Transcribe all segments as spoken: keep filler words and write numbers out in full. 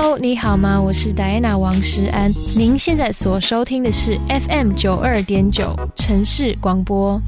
Hello， 你好吗？我是 Diana 王诗安，您现在所收听的是 F M 九二点九 城市广播。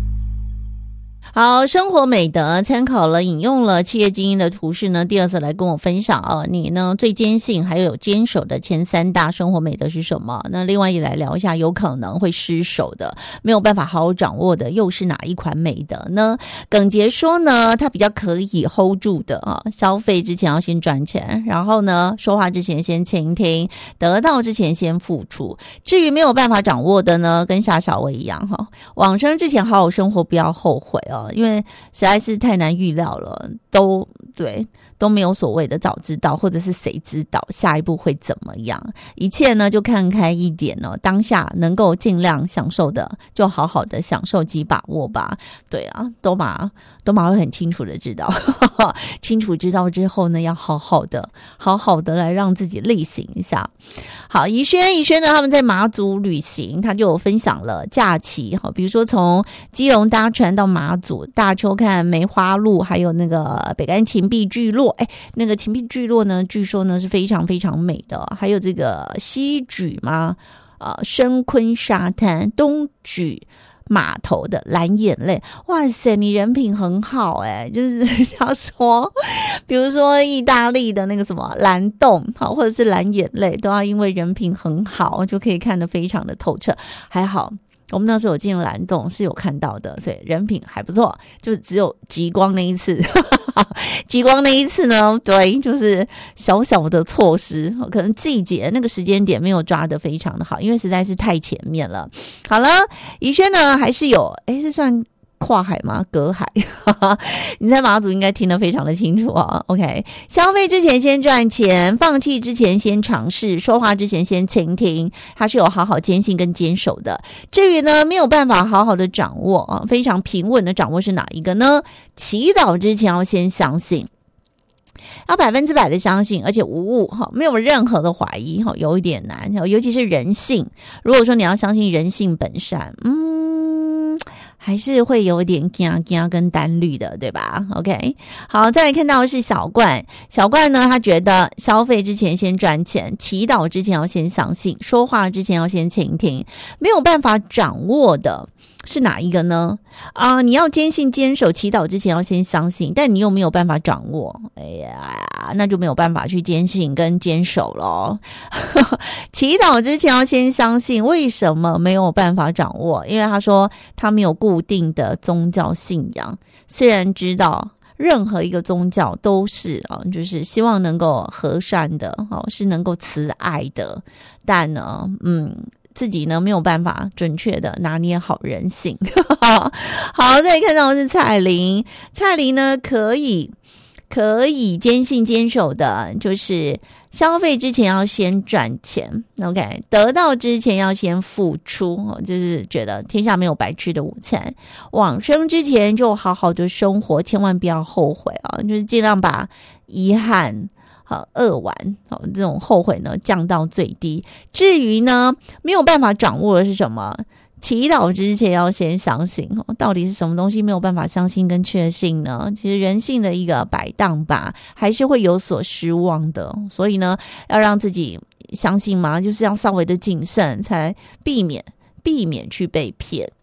好，生活美德参考了引用了企业精英的图示呢，第二次来跟我分享啊，你呢最坚信还有坚守的前三大生活美德是什么？那另外也来聊一下有可能会失手的，没有办法好好掌握的又是哪一款美德呢？耿杰说呢，他比较可以 hold 住的啊，消费之前要先赚钱，然后呢说话之前先倾听，得到之前先付出。至于没有办法掌握的呢，跟夏小薇一样哈，往生之前好好生活，不要后悔哦。因为实在是太难预料了，都对都没有所谓的早知道，或者是谁知道下一步会怎么样。一切呢就看开一点哦，当下能够尽量享受的就好好的享受及把握吧。对啊，都马都马会很清楚的知道清楚知道之后呢，要好好的好好的来让自己类醒一下。好，怡轩怡轩呢他们在马祖旅行，他就有分享了假期，比如说从基隆搭船到马祖大邱看梅花鹿，还有那个北竿芹壁聚落。哎，那个芹壁聚落呢据说呢是非常非常美的，还有这个西莒吗呃，深昆沙滩，东莒码头的蓝眼泪。哇塞，你人品很好哎、欸，就是他说比如说意大利的那个什么蓝洞好，或者是蓝眼泪，都要因为人品很好就可以看得非常的透彻。还好我们那时候有进蓝洞是有看到的，所以人品还不错，就只有极光那一次极光那一次呢，对，就是小小的错失，可能季节那个时间点没有抓得非常的好，因为实在是太前面了。好了，怡轩呢还是有诶是算跨海吗？隔海你在马祖应该听得非常的清楚啊。 OK， 消费之前先赚钱，放弃之前先尝试，说话之前先倾听，它是有好好坚信跟坚守的。至于呢没有办法好好的掌握啊，非常平稳的掌握是哪一个呢？祈祷之前要先相信，要百分之百的相信，而且无误，没有任何的怀疑，有一点难，尤其是人性。如果说你要相信人性本善，嗯还是会有点惊惊跟单虑的，对吧 ？OK， 好，再来看到的是小冠，小冠呢，他觉得消费之前先赚钱，祈祷之前要先相信，说话之前要先倾听，没有办法掌握的是哪一个呢？啊、呃，你要坚信坚守，祈祷之前要先相信，但你又没有办法掌握，哎呀，那就没有办法去坚信跟坚守咯祈祷之前要先相信，为什么没有办法掌握？因为他说他没有固定的宗教信仰，虽然知道任何一个宗教都是啊，就是希望能够和善的，哦，是能够慈爱的，但呢，嗯。自己呢没有办法准确的拿捏好人性好，再看到的是蔡琳，蔡琳呢可以可以坚信坚守的就是消费之前要先赚钱 OK， 得到之前要先付出，就是觉得天下没有白吃的午餐，往生之前就好好的生活，千万不要后悔啊，就是尽量把遗憾好扼腕，好，这种后悔呢降到最低。至于呢没有办法掌握的是什么，祈祷之前要先相信，到底是什么东西没有办法相信跟确信呢？其实人性的一个摆荡吧，还是会有所失望的，所以呢要让自己相信嘛，就是要稍微的谨慎，才避免避免去被骗。